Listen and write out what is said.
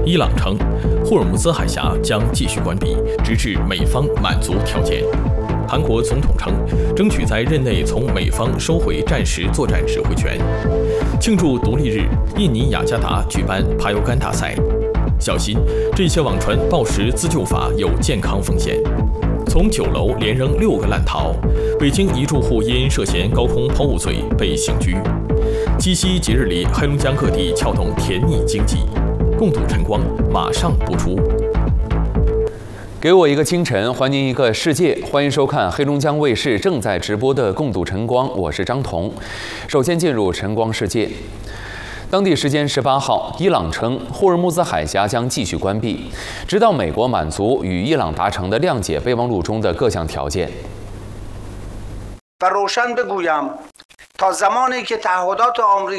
伊朗称，霍尔木兹海峡将继续关闭，直至美方满足条件。韩国总统称，争取在任内从美方收回战时作战指挥权。庆祝独立日，印尼雅加达举办爬油杆大赛。小心，这些网传暴食自救法有健康风险。从9楼连扔6个烂桃，北京一住户因涉嫌高空抛物罪被刑拘。七夕节日里，黑龙江各地撬动甜腻经济。共睹晨光马上播出。 给我一个清晨，还您一个世界。欢迎收看黑龙江卫视正在直播的《共睹晨光》，我是张彤。首先进入晨光世界。当地时间18号，伊朗称霍尔木兹海峡将继续关闭，直到美国满足与伊朗达成的谅解备忘录中的各项条件。 و روشن بگویم تا زمانی که تعهدات آمریکا